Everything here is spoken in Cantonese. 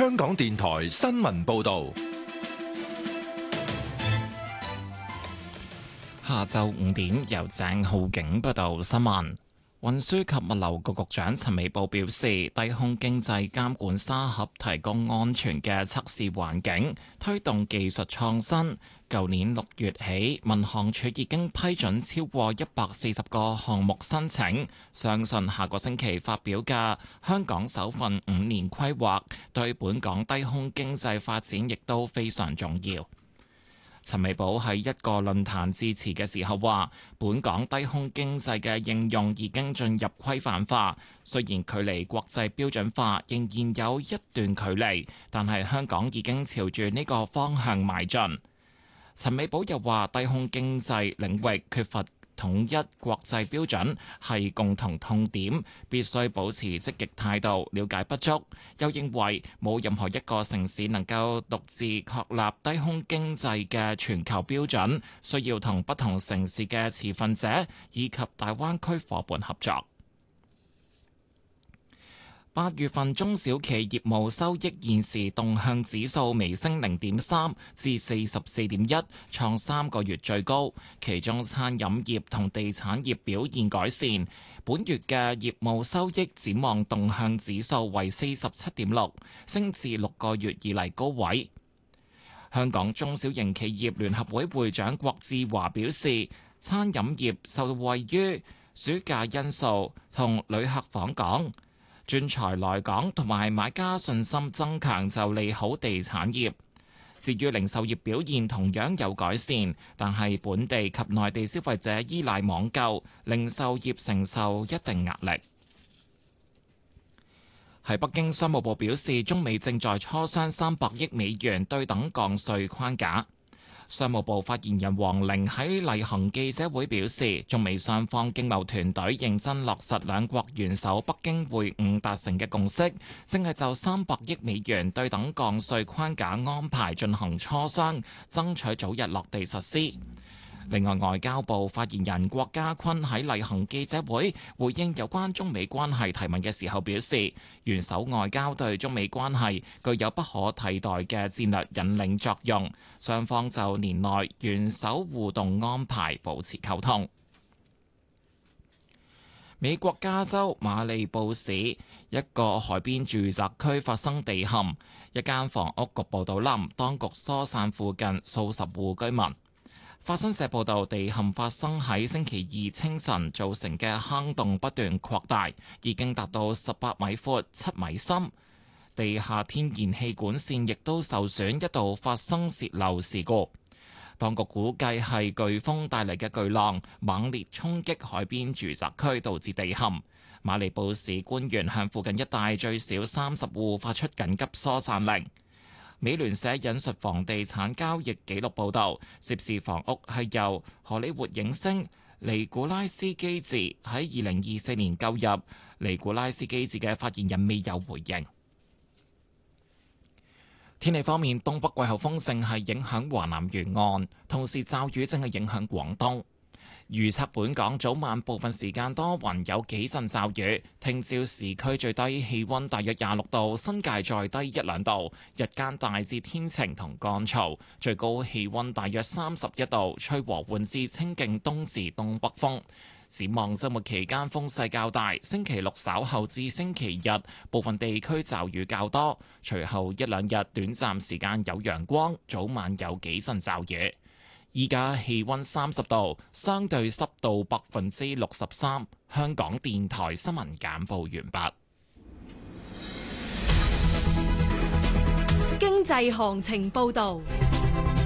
香港電台新聞報道。 下晝5點，由鄭浩景報道新聞。運輸及物流局局長陳美寶表示，低空經濟監管沙盒提供安全嘅測試環境，推動技術創新。舊年6月起，民航處已經批准超過140個項目申請，相信下個星期發表嘅香港首份5年規劃，對本港低空經濟發展亦都非常重要。陳美寶喺一個論壇致辭嘅時候話，本港低空經濟嘅應用已經進入規範化，雖然距離國際標準化仍然有一段距離，但係香港已經朝住呢個方向邁進。陳美寶又話，低空經濟領域缺乏統一國際標準係共同痛點，必須保持積極態度，了解不足。又認為冇任何一個城市能夠獨自確立低空經濟嘅全球標準，需要同不同城市嘅持份者以及大灣區夥伴合作。8月份中小企業務收益現時動向指數微升0.3至44.1，創3個月最高。其中餐飲業同地產業表現改善。本月嘅業務收益展望動向指數為47.6，升至6個月以嚟高位。香港中小型企業聯合會會長郭志華表示，餐飲業受惠於暑假因素同旅客訪港，專才來港同埋買家信心增強，就利好地產業。至於零售業表現同樣有改善，但係本地及內地消費者依賴網購，零售業承受一定壓力。喺北京，商務部表示，中美正在磋商300億美元對等降稅框架。商務部發言人黃玲喺例行記者會表示，中美雙方經貿團隊認真落實兩國元首北京會晤達成嘅共識，正係就300億美元對等降稅框架安排進行磋商，爭取早日落地實施。另外，外交部發言人郭家坤喺例行記者會回應有關中美關係提問嘅時候表示，元首外交對中美關係具有不可替代嘅戰略引領作用，雙方就年內元首互動安排保持溝通。美國加州馬里布市一個海邊住宅區發生地陷，一間房屋局部倒冧，當局疏散附近數十戶居民。法新社報道，地陷發生喺星期2清晨，造成嘅坑洞不斷擴大，已經達到18米闊、7米深。地下天然氣管線亦都受損，一度發生洩漏事故。當局估計係颶風帶嚟嘅巨浪猛烈衝擊海邊住宅區，導致地陷。馬里布市官員向附近一帶最少30戶發出緊急疏散令。美聯社引述房地產交易記錄報導，涉事房屋係由荷里活影星尼古拉斯基治喺2024年購入。尼古拉斯基治嘅發言人未有回應。天氣方面，東北季候風正係影響華南沿岸，同時驟雨正係影響廣東。預測本港早晚部分時間多雲，有幾陣驟雨。聽朝市區最低氣溫大約26度，新界再低1-2度。日間大致天晴同乾燥，最高氣溫大約31度，吹和緩至清勁東至東北風。展望週末期間風勢較大，星期六稍後至星期日部分地區驟雨較多，隨後1-2日短暫時間有陽光，早晚有幾陣驟雨。依家氣溫30度，相對濕度63%。香港電台新聞簡報完畢。 經濟行情報導。